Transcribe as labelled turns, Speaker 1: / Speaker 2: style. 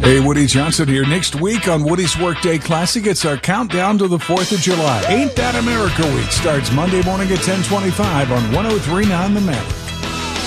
Speaker 1: Hey, Woody Johnson here. Next week on Woody's Workday Classic, it's our countdown to the 4th of July. Ain't That America Week starts Monday morning at 10:25 on 103.9 The Maverick.